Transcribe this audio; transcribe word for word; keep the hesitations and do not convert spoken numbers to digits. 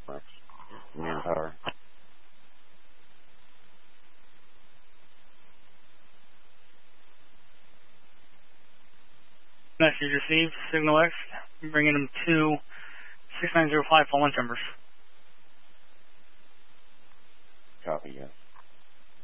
Manpower. Message received, Signal X, bringing them to six nine zero five, fallen timbers. Copy, yes.